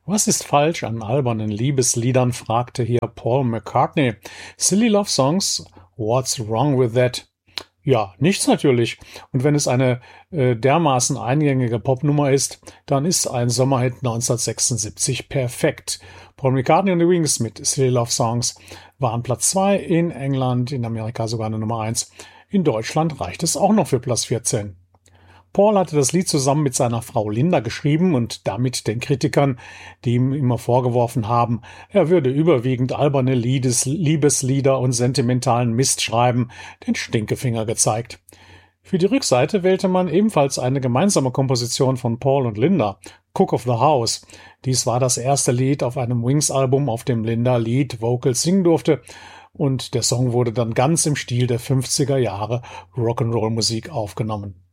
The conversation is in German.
Was ist falsch an albernen Liebesliedern, fragte hier Paul McCartney. Silly Love Songs, what's wrong with that? Ja, nichts natürlich. Und wenn es eine dermaßen eingängige Popnummer ist, dann ist ein Sommerhit 1976 perfekt. Paul McCartney und the Wings mit Silly Love Songs waren Platz 2 in England, in Amerika sogar eine Nummer 1. In Deutschland reicht es auch noch für Platz 14. Paul hatte das Lied zusammen mit seiner Frau Linda geschrieben und damit den Kritikern, die ihm immer vorgeworfen haben, er würde überwiegend alberne Liebeslieder und sentimentalen Mist schreiben, den Stinkefinger gezeigt. Für die Rückseite wählte man ebenfalls eine gemeinsame Komposition von Paul und Linda, Cook of the House. Dies war das erste Lied auf einem Wings-Album, auf dem Linda Lead Vocals singen durfte, und der Song wurde dann ganz im Stil der 50er Jahre Rock'n'Roll-Musik aufgenommen.